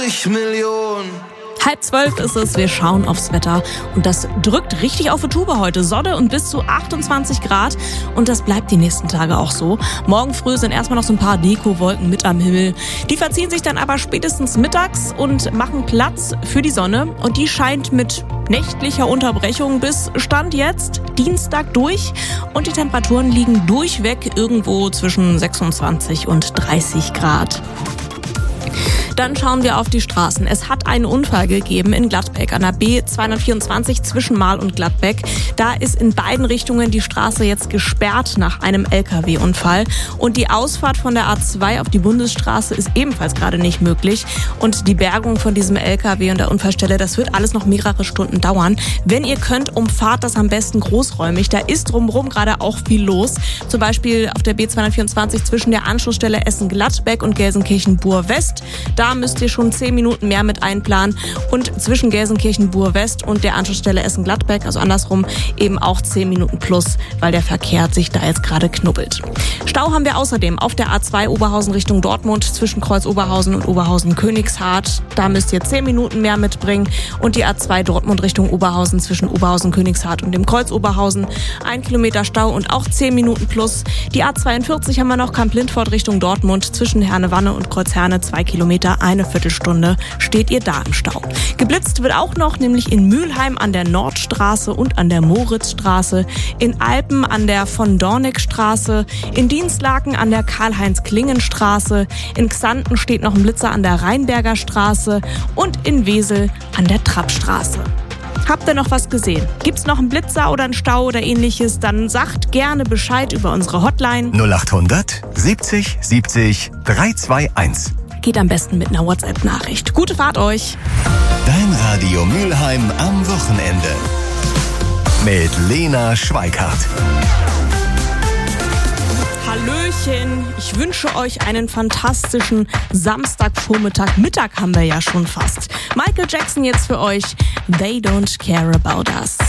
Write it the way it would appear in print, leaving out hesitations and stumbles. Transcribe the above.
Million. 11:30 ist es, wir schauen aufs Wetter und das drückt richtig auf die Tube heute. Sonne und bis zu 28 Grad und das bleibt die nächsten Tage auch so. Morgen früh sind erstmal noch so ein paar Dekowolken mit am Himmel. Die verziehen sich dann aber spätestens mittags und machen Platz für die Sonne und die scheint mit nächtlicher Unterbrechung bis Stand jetzt Dienstag durch und die Temperaturen liegen durchweg irgendwo zwischen 26 und 30 Grad. Dann schauen wir auf die Straßen. Es hat einen Unfall gegeben in Gladbeck an der B224 zwischen Marl und Gladbeck. Da ist in beiden Richtungen die Straße jetzt gesperrt nach einem LKW-Unfall. Und die Ausfahrt von der A2 auf die Bundesstraße ist ebenfalls gerade nicht möglich. Und die Bergung von diesem LKW und der Unfallstelle, das wird alles noch mehrere Stunden dauern. Wenn ihr könnt, umfahrt das am besten großräumig. Da ist drumherum gerade auch viel los. Zum Beispiel auf der B224 zwischen der Anschlussstelle Essen-Gladbeck und Gelsenkirchen-Bur-West. Da müsst ihr schon 10 Minuten mehr mit einplanen und zwischen Gelsenkirchen-Bur-West und der Anschlussstelle Essen-Gladbeck, also andersrum, eben auch 10 Minuten plus, weil der Verkehr sich da jetzt gerade knubbelt. Stau haben wir außerdem auf der A2 Oberhausen Richtung Dortmund zwischen Kreuz Oberhausen und Oberhausen-Königshardt. Da müsst ihr 10 Minuten mehr mitbringen und die A2 Dortmund Richtung Oberhausen zwischen Oberhausen-Königshardt und dem Kreuz Oberhausen. 1 Kilometer Stau und auch 10 Minuten plus. Die A42 haben wir noch Kamp-Lindfort Richtung Dortmund zwischen Herne-Wanne und Kreuzherne 2 Kilometer. Eine Viertelstunde steht ihr da im Stau. Geblitzt wird auch noch, nämlich in Mülheim an der Nordstraße und an der Moritzstraße, in Alpen an der Von-Dorneck-Straße, in Dinslaken an der Karl-Heinz-Klingen-Straße, in Xanten steht noch ein Blitzer an der Rheinberger Straße und in Wesel an der Trappstraße. Habt ihr noch was gesehen? Gibt's noch einen Blitzer oder einen Stau oder ähnliches? Dann sagt gerne Bescheid über unsere Hotline 0800 70 70 321. Geht am besten mit einer WhatsApp-Nachricht. Gute Fahrt euch! Dein Radio Mülheim am Wochenende. Mit Lena Schweikart. Hallöchen, ich wünsche euch einen fantastischen Samstagvormittag. Mittag haben wir ja schon fast. Michael Jackson jetzt für euch. They don't care about us.